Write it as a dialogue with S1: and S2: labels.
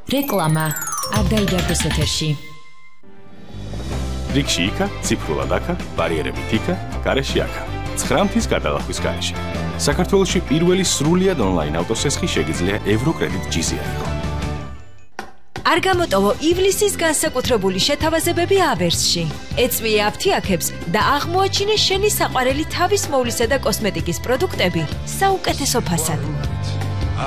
S1: რეკლამა არ დაიდარდოს ეთერში.
S2: რიგში იქა, ციფრულად აქა, ბარიერებით იქა, გარეშე აქა. 9 მთის გადალახვის გარეშე. საქართველოში პირველი სრულიად ონლაინ ავტოსესხი შეგიძლია ევროკრედიტ ჯიზი აიღო.
S3: არ გამოტოვო ივლისის განსაკუთრებული შეთავაზებები ავერსში. ეწვიე აფთიაქებს და აღმოაჩინე შენი საყვარელი თავის მოვლისა და კოსმეტიკის პროდუქტები საუკეთესო ფასად.